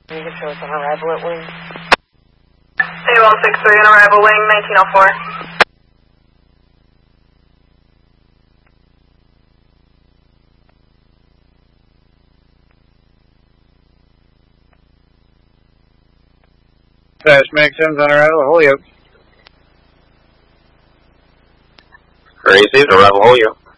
You can show us on arrival at wing. A163 on arrival wing, 1904. Max 10's on arrival, Holyoke. Crazy, arrival Holyoke.